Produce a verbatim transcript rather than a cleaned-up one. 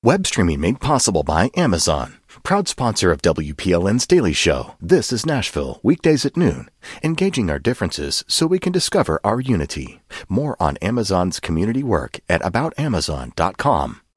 Web streaming made possible by Amazon. Proud sponsor of W P L N's Daily Show. This is Nashville, weekdays at noon. Engaging our differences so we can discover our unity. More on Amazon's community work at about amazon dot com.